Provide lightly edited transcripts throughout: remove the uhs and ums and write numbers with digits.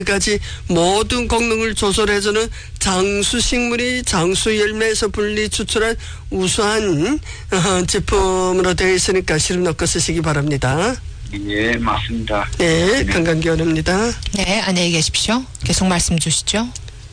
까지 모든功能을 조절해주는 장수식물이 장수열매에서 분리 추출한 우수한 제품으로 되어 있으니까 시름 넣고 쓰시기 바랍니다. 예, 맞습니다. 네, 강강기원입니다. 네, 안녕히 계십시오. 계속 말씀 주시죠.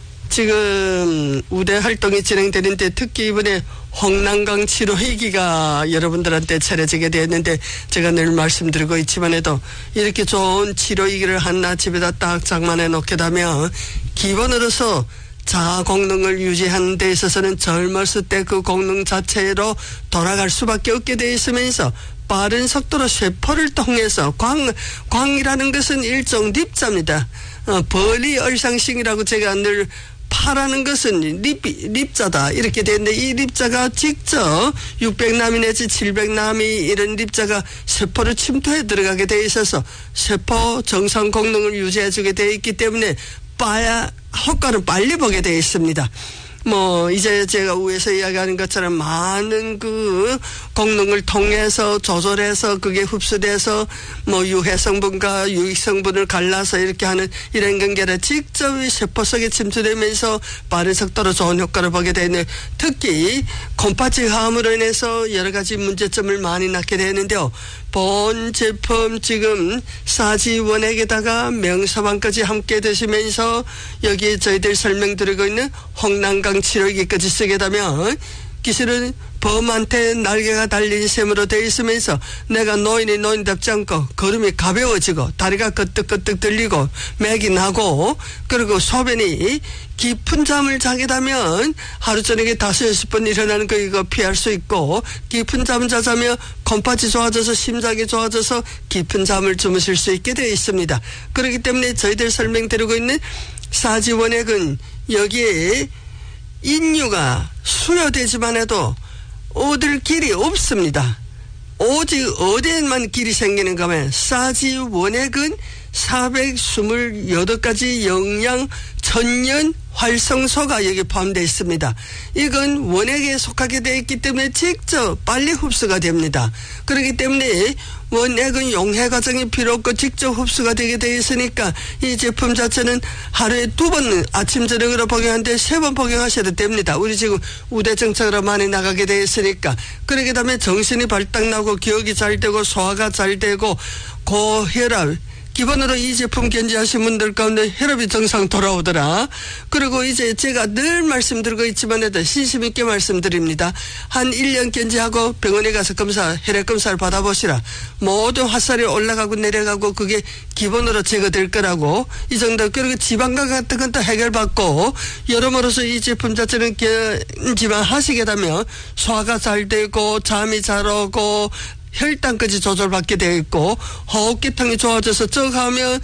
지금 우대 활동이 진행되는데 특히 이번에 홍남강 치료회기가 여러분들한테 차려지게 되었는데 제가 늘 말씀드리고 있지만 해도 이렇게 좋은 치료회기를 하나 집에다 딱 장만해 놓게 되면 기본으로서 자아功能을 유지하는 데 있어서는 젊었을 때 그功能자체로 돌아갈 수밖에 없게 되어 있으면서 빠른 속도로 쇠포를 통해서 광이라는 것은 일종 립자입니다. 벌리 얼상싱이라고 제가 늘 파라는 것은 립자다 이렇게 되는데 이 립자가 직접 600나미 내지 700나미 이런 립자가 세포를 침투해 들어가게 돼 있어서 세포 정상功能을 유지해 주게 돼 있기 때문에 효과를 빨리 보게 돼 있습니다. 이제 제가 위에서 이야기하는 것처럼 많은 그功能을 통해서 조절해서 그게 흡수돼서 유해 성분과 유익 성분을 갈라서 이렇게 하는 이런 관계를 직접 세포 속에 침투되면서 빠른 속도로 좋은 효과를 보게 되는 특히 곰팡이 화합으로 인해서 여러 가지 문제점을 많이 낳게 되는데요. 본 제품 지금 사지원액에다가 명사방까지 함께 드시면서 여기 저희들 설명드리고 있는 홍남강 치료기까지 쓰게 되면 기술은 범한테 날개가 달린 셈으로 되어 있으면서 내가 노인답지 않고 걸음이 가벼워지고 다리가 끄떡끄떡 들리고 맥이 나고 그리고 소변이 깊은 잠을 자게 되면 하루 저녁에 5-6번 일어나는 거 이거 피할 수 있고 깊은 잠을 자자면 곰팡이 좋아져서 심장이 좋아져서 깊은 잠을 주무실 수 있게 되어 있습니다. 그렇기 때문에 저희들 설명드리고 있는 사지원액은 여기에 인류가 수요되지만 해도 얻을 길이 없습니다. 오직 어디에만 길이 생기는가 하면 사지원액은 428가지 영양 천연 활성소가 여기 포함되어 있습니다. 이건 원액에 속하게 되어 있기 때문에 직접 빨리 흡수가 됩니다. 그렇기 때문에 원액은 용해 과정이 필요 없고 직접 흡수가 되게 되어 있으니까 이 제품 자체는 하루에 2번 아침 저녁으로 복용하는데 3번 복용하셔도 됩니다. 우리 지금 우대정착으로 많이 나가게 되어 있으니까 그렇게 되면 정신이 발딱 나고 기억이 잘 되고 소화가 잘 되고 고혈압 기본으로 이 제품 견지하신 분들 가운데 혈압이 정상 돌아오더라. 그리고 이제 제가 늘 말씀드리고 있지만 해도 신심 있게 말씀드립니다. 한 1년 견지하고 병원에 가서 혈액 검사를 받아보시라. 모든 화살이 올라가고 내려가고 그게 기본으로 제거될 거라고 이 정도. 그리고 지방간 같은 건 또 해결받고 여러모로서 이 제품 자체는 견지만 하시게 되면 소화가 잘 되고 잠이 잘 오고 혈당까지 조절받게 되어 있고 호흡기통이 좋아져서 쭉 하면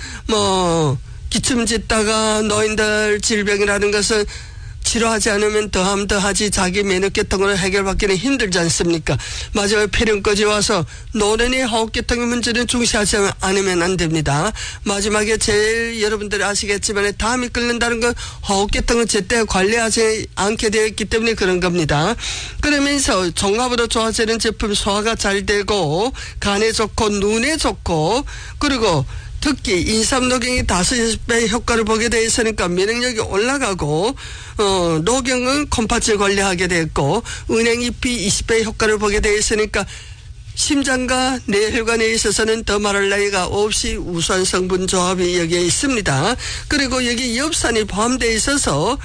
기침 짓다가 노인들 질병이라는 것은 치료하지 않으면 더하지 자기 면역계통으로 해결받기는 힘들지 않습니까? 마지막에 폐렴까지 와서 노련히 호흡계통의 문제는 중시하지 않으면 안 됩니다. 마지막에 제일 여러분들이 아시겠지만 담이 끓는다는 건 호흡계통을 제때 관리하지 않게 되어 있기 때문에 그런 겁니다. 그러면서 종합으로 좋아지는 제품 소화가 잘 되고 간에 좋고 눈에 좋고 그리고 특히 인삼녹용이 5-6배 효과를 보게 되어 있으니까 면역력이 올라가고 녹용은 콩팥을 관리하게 됐고 은행잎이 20배 효과를 보게 되어 있으니까 심장과 뇌혈관에 있어서는 더 말할 나위가 없이 우수한 성분 조합이 여기에 있습니다. 그리고 여기 엽산이 포함되어 있어서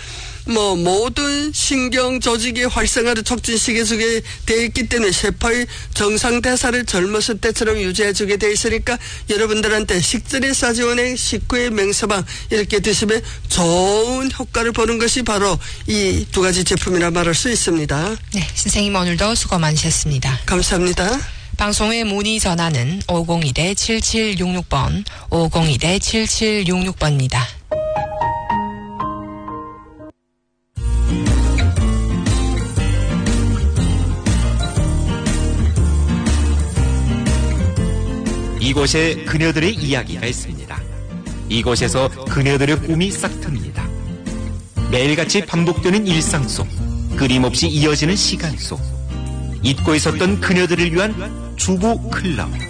모든 신경 조직의 활성화를 촉진시켜주게 되어 있기 때문에 세포의 정상 대사를 젊었을 때처럼 유지해주게 되어 있으니까 여러분들한테 식전에 사지원액, 식후에 명서방 이렇게 드시면 좋은 효과를 보는 것이 바로 이 2가지 제품이라 말할 수 있습니다. 네, 선생님 오늘도 수고 많으셨습니다. 감사합니다. 방송의 문의 전화는 501-7766번, 501-7766번입니다. 이곳에 그녀들의 이야기가 있습니다. 이곳에서 그녀들의 꿈이 싹틉니다. 매일같이 반복되는 일상 속, 끊임없이 이어지는 시간 속, 잊고 있었던 그녀들을 위한 주부 클럽.